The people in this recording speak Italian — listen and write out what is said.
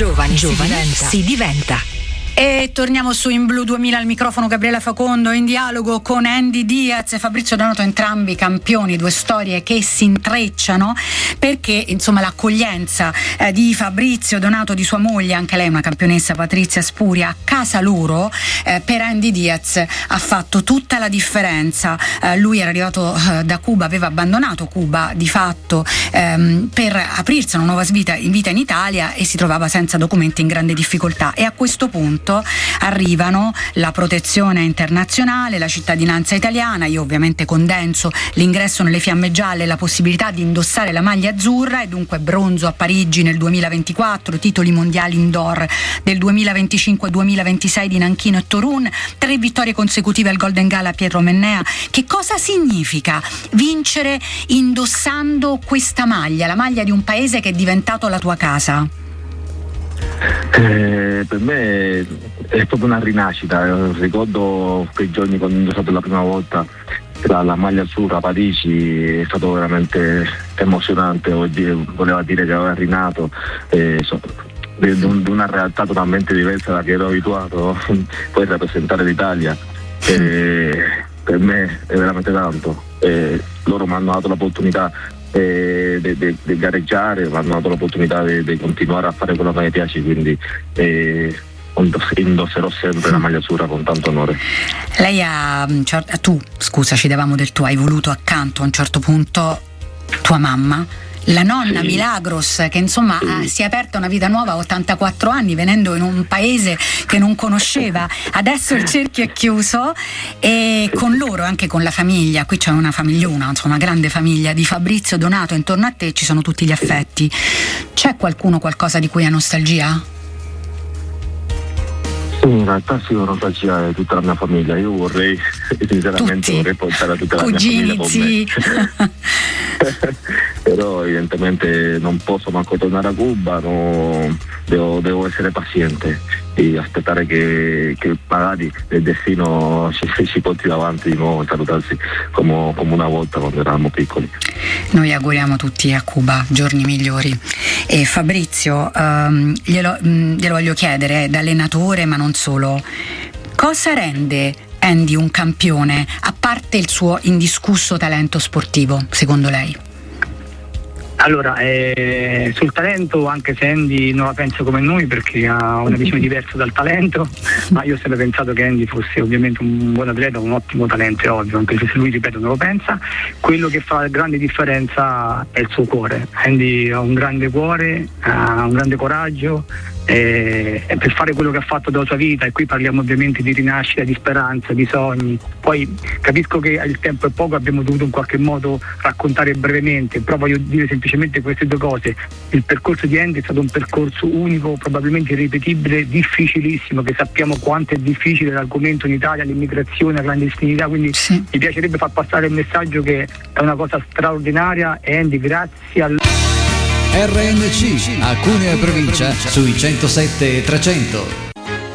Giovani si diventa. E torniamo su In Blu 2000, al microfono Gabriella Facondo, in dialogo con Andy Diaz e Fabrizio Donato, entrambi campioni, due storie che si intrecciano, perché insomma l'accoglienza di Fabrizio Donato, di sua moglie, anche lei una campionessa, Patrizia Spuria, a casa loro, per Andy Diaz ha fatto tutta la differenza. Lui era arrivato da Cuba, aveva abbandonato Cuba di fatto per aprirsi a una nuova vita in Italia, e si trovava senza documenti, in grande difficoltà, e a questo punto arrivano la protezione internazionale, la cittadinanza italiana. Io ovviamente condenso l'ingresso nelle Fiamme Gialle, la possibilità di indossare la maglia azzurra, e dunque bronzo a Parigi nel 2024, titoli mondiali indoor del 2025-2026 di Nanchino e Torun, 3 vittorie consecutive al Golden Gala a Pietro Mennea. Che cosa significa vincere indossando questa maglia, la maglia di un paese che è diventato la tua casa? Per me è proprio una rinascita. Ricordo quei giorni quando ho indossato la prima volta la maglia azzurra a Parigi, è stato veramente emozionante. Voleva dire che aveva rinato di una realtà totalmente diversa da che ero abituato poi a rappresentare l'Italia. Per me è veramente tanto. Loro mi hanno dato l'opportunità di gareggiare, mi hanno dato l'opportunità di continuare a fare quello che mi piace, quindi indosserò sempre la maglia azzurra con tanto onore. Lei tu, scusa, ci davamo del tu, hai voluto accanto a un certo punto tua mamma, la nonna, sì. Milagros, che insomma si è aperta una vita nuova a 84 anni, venendo in un paese che non conosceva. Adesso il cerchio è chiuso, e con loro, anche con la famiglia, qui c'è una famigliona, insomma una grande famiglia di Fabrizio Donato intorno a te, ci sono tutti gli affetti. C'è qualcosa di cui hai nostalgia? Sì, in realtà sì, ho nostalgia di tutta la mia famiglia. Io vorrei, sinceramente, vorrei portare tutta la mia famiglia con me. Però evidentemente non posso manco tornare a Cuba, devo essere paziente e aspettare che magari il destino ci porti davanti di nuovo e salutarsi come una volta quando eravamo piccoli. Noi auguriamo tutti a Cuba giorni migliori. E Fabrizio, glielo voglio chiedere, da allenatore ma non solo, cosa rende Andy un campione, a parte il suo indiscusso talento sportivo, secondo lei? Allora, sul talento, anche se Andy non la pensa come noi, perché ha una visione diversa dal talento, ma io ho sempre pensato che Andy fosse ovviamente un buon atleta, un ottimo talento, è ovvio, anche se lui, ripeto, non lo pensa. Quello che fa la grande differenza è il suo cuore. Andy ha un grande cuore, ha un grande coraggio, per fare quello che ha fatto della sua vita, e qui parliamo ovviamente di rinascita, di speranza, di sogni. Poi capisco che il tempo è poco, abbiamo dovuto in qualche modo raccontare brevemente, però voglio dire semplicemente queste due cose. Il percorso di Andy è stato un percorso unico, probabilmente irripetibile, difficilissimo, che sappiamo quanto è difficile l'argomento in Italia, l'immigrazione, la clandestinità, quindi sì. Mi piacerebbe far passare il messaggio che è una cosa straordinaria, e Andy, grazie al RNC a Cuneo e provincia sui 107 e 300.